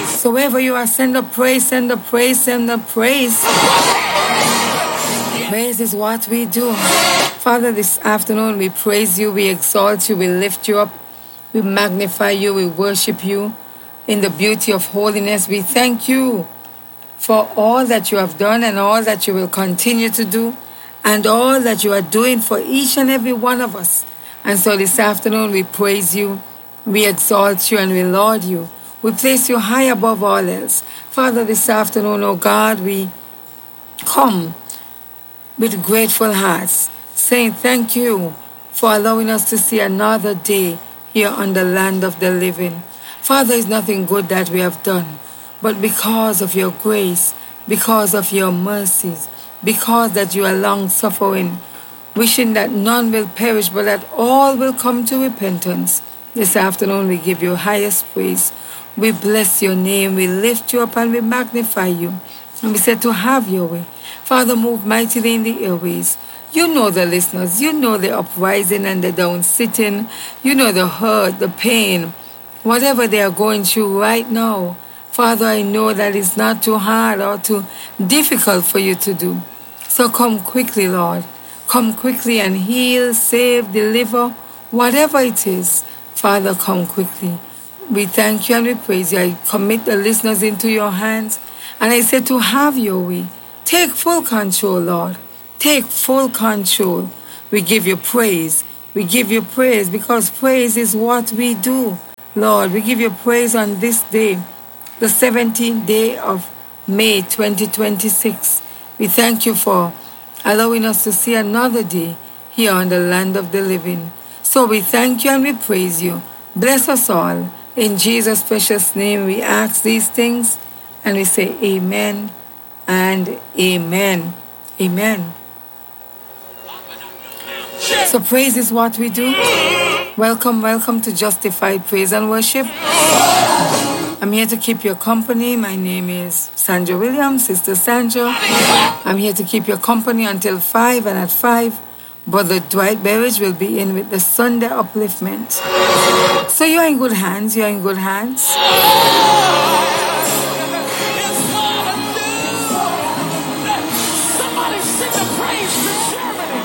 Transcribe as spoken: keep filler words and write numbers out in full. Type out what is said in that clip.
So wherever you are, send up praise, send up praise, send up praise. Praise is what we do. Father, this afternoon we praise you, we exalt you, we lift you up, we magnify you, we worship you in the beauty of holiness. We thank you for all that you have done and all that you will continue to do and all that you are doing for each and every one of us. And so this afternoon we praise you, we exalt you, and we laud you. We place you high above all else. Father, this afternoon, oh God, we come with grateful hearts, saying thank you for allowing us to see another day here on the land of the living. Father, it's nothing good that we have done, but because of your grace, because of your mercies, because that you are long-suffering, wishing that none will perish, but that all will come to repentance. This afternoon we give you highest praise. We bless your name, we lift you up, and we magnify you. And we said to have your way. Father, move mightily in the airways. You know the listeners. You know the uprising and the down-sitting. You know the hurt, the pain, whatever they are going through right now. Father, I know that it's not too hard or too difficult for you to do. So come quickly, Lord. Come quickly and heal, save, deliver, whatever it is. Father, come quickly. We thank you and we praise you. I commit the listeners into your hands. And I say to have your way. Take full control, Lord. Take full control. We give you praise. We give you praise because praise is what we do. Lord, we give you praise on this day, the seventeenth day of May twenty twenty-six. We thank you for allowing us to see another day here on the land of the living. So we thank you and we praise you. Bless us all. In Jesus' precious name we ask these things and we say amen and amen. Amen. So praise is what we do. Welcome, welcome to Justified Praise and Worship. I'm here to keep your company. My name is Sandra Williams, Sister Sandra. I'm here to keep your company until five, and at five, Brother Dwight Berridge will be in with the Sunday upliftment. So you're in good hands, you're in good hands.